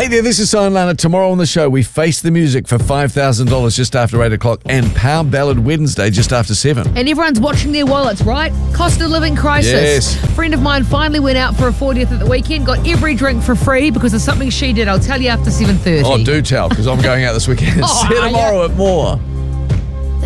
Hey there, this is Simon Lana. Tomorrow on the show, we face the music for $5,000 just after 8 o'clock and Power Ballad Wednesday just after 7. And everyone's watching their wallets, right? Cost of living crisis. Yes. A friend of mine finally went out for a 40th at the weekend, got every drink for free because of something she did. I'll tell you after 7:30. Oh, do tell, because I'm going out this weekend. Oh, See you tomorrow at More.